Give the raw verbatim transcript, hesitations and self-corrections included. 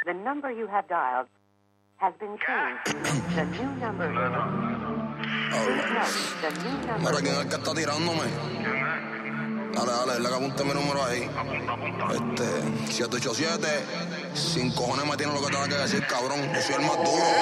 The number you have dialed has been changed. The new number is... Please note, the new number... Mira, ¿quién es el que está tirándome? Dale, dale, le que apunte mi número ahí. Este, siete ocho siete, sin cojones me tiene lo que tenga que decir, cabrón. Yo soy el más duro.